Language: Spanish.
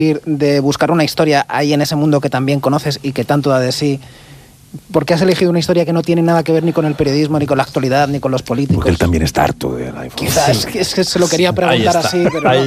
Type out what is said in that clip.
de buscar una historia ahí en ese mundo que también conoces y que tanto da de sí? ¿Por qué has elegido una historia que no tiene nada que ver ni con el periodismo, ni con la actualidad, ni con los políticos? Porque él también está harto de la información. Quizás es que se lo quería preguntar así, pero no.